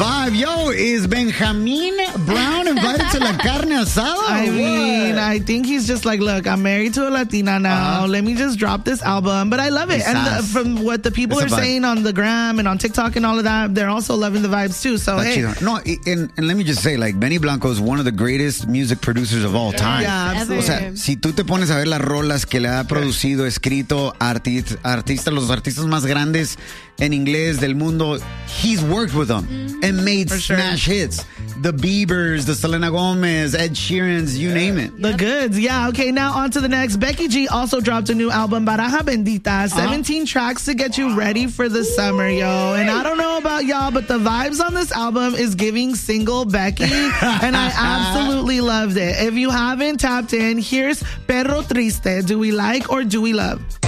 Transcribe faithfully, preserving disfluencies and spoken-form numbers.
vibe. Yo, is Benjamin Brown invited to La Carne Asada? I mean, I think he's just like, look, I'm married to a Latina now. Uh-huh. Let me just drop this album. But I love it. Quizás. And the, from what the people it's are saying on the gram and on TikTok and all of that, they're also loving the vibes too. So, That's hey. Chido. No, and, and let me just say, like, Benny Blanco is one of the greatest music producers of all time. Yeah, absolutely. O sea, si tú te pones a ver las rolas que le ha producido, escrito, artist, artistas, los artistas más grandes en inglés del mundo, he's worked with them mm-hmm. and made For smash sure. hits. The Biebers, the Selena Gomez, Ed Sheerans, you yeah. name it. The goods, yeah. Okay, now on to the next. Becky G also dropped a new album, Baraja Bendita. seventeen uh-huh. tracks to get you ready for the summer, yo. And I don't know about y'all, but the vibes on this album is giving single Becky, and I absolutely loved it. If you haven't tapped in, here's Perro Triste. Do we like or do we love?